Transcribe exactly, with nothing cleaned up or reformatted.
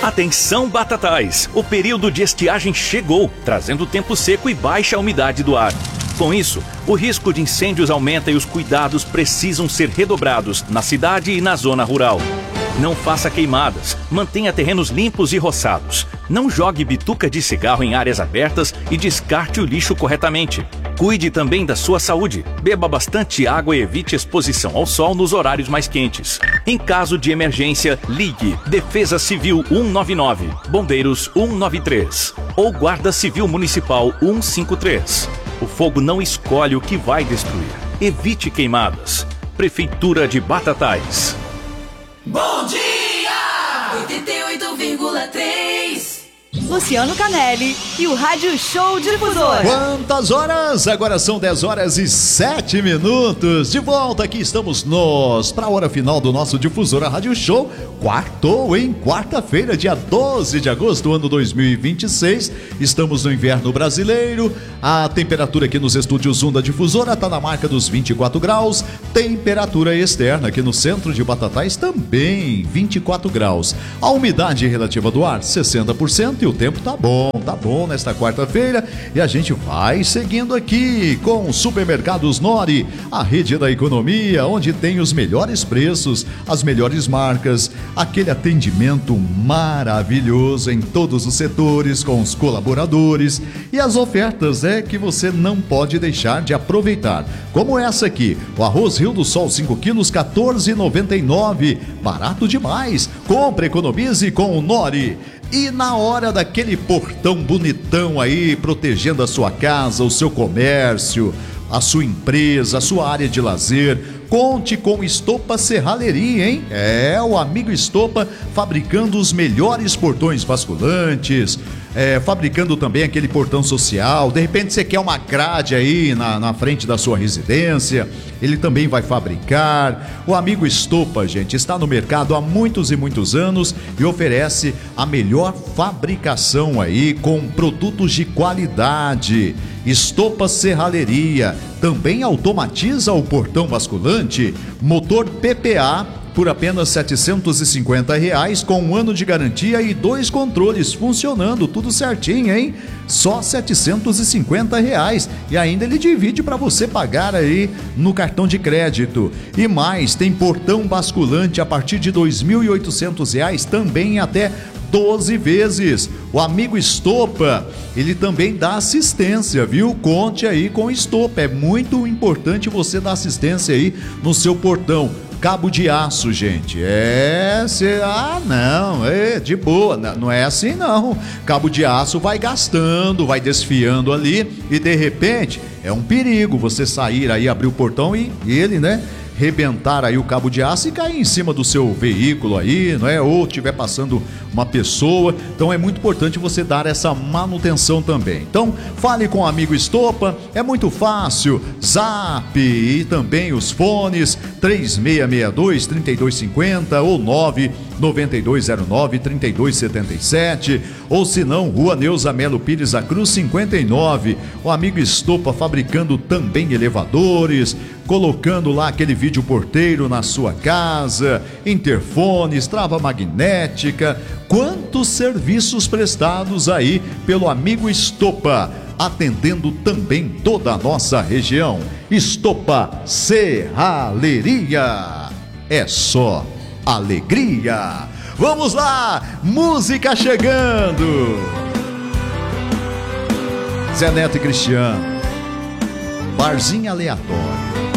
Atenção, Batatais! O período de estiagem chegou, trazendo tempo seco e baixa umidade do ar. Com isso, o risco de incêndios aumenta e os cuidados precisam ser redobrados na cidade e na zona rural. Não faça queimadas, mantenha terrenos limpos e roçados. Não jogue bituca de cigarro em áreas abertas e descarte o lixo corretamente. Cuide também da sua saúde. Beba bastante água e evite exposição ao sol nos horários mais quentes. Em caso de emergência, ligue Defesa Civil cento e noventa e nove, Bombeiros cento e noventa e três ou Guarda Civil Municipal cento e cinquenta e três. O fogo não escolhe o que vai destruir. Evite queimadas. Prefeitura de Batatais. Bom dia! oitenta e oito vírgula três Luciano Canelli e o Rádio Show Difusor. Quantas horas? Agora são dez horas e sete minutos. De volta aqui estamos nós para a hora final do nosso Difusora Rádio Show. Quartou, em quarta-feira, dia doze de agosto do ano dois mil e vinte e seis. Estamos no inverno brasileiro. A temperatura aqui nos estúdios um da Difusora está na marca dos vinte e quatro graus. Temperatura externa aqui no centro de Batatais também vinte e quatro graus. A umidade relativa do ar sessenta por cento e o tempo tá bom, tá bom nesta quarta-feira. E a gente vai seguindo aqui com Supermercados Nori, a rede da economia, onde tem os melhores preços, as melhores marcas, aquele atendimento maravilhoso em todos os setores, com os colaboradores e as ofertas é que você não pode deixar de aproveitar. Como essa aqui, o arroz Rio do Sol cinco quilos, quatorze reais e noventa e nove centavos. Barato demais. Compre, economize com o Nori. E na hora daquele portão bonitão aí, protegendo a sua casa, o seu comércio, a sua empresa, a sua área de lazer, conte com Estopa Serralheria, hein? É, o amigo Estopa fabricando os melhores portões basculantes, é, fabricando também aquele portão social. De repente você quer uma grade aí na, na frente da sua residência, ele também vai fabricar. O amigo Estopa, gente, está no mercado há muitos e muitos anos e oferece a melhor fabricação aí com produtos de qualidade. Estopa Serralheria também automatiza o portão basculante, motor P P A por apenas setecentos e cinquenta reais, com um ano de garantia e dois controles funcionando, tudo certinho, hein? Só setecentos e cinquenta reais e ainda ele divide para você pagar aí no cartão de crédito. E mais, tem portão basculante a partir de dois mil e oitocentos reais, também até doze vezes. O amigo Estopa, ele também dá assistência, viu? Conte aí com Estopa, é muito importante você dar assistência aí no seu portão. Cabo de aço, gente, é, cê, ah não, é de boa, não é assim não. Cabo de aço vai gastando, vai desfiando ali e de repente é um perigo você sair aí, abrir o portão e, e ele, né, rebentar aí o cabo de aço e cair em cima do seu veículo aí, não é? Ou estiver passando uma pessoa. Então é muito importante você dar essa manutenção também. Então fale com o amigo Estopa, é muito fácil. Zap e também os fones três seis seis dois, três dois cinco zero ou nove nove dois zero nove, três dois sete sete, ou se não, Rua Neuza Melo Pires da Cruz cinquenta e nove. O amigo Estopa fabricando também elevadores, colocando lá aquele vídeo porteiro na sua casa, interfones, trava magnética. Quantos serviços prestados aí pelo amigo Estopa, atendendo também toda a nossa região. Estopa Serralheria, é só alegria. Vamos lá, música chegando. Zé Neto e Cristiano, Barzinho Aleatório.